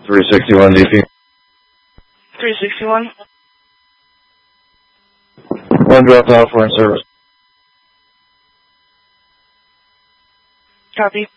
361 DP. 361. 1 dropped off, we're in service. Copy.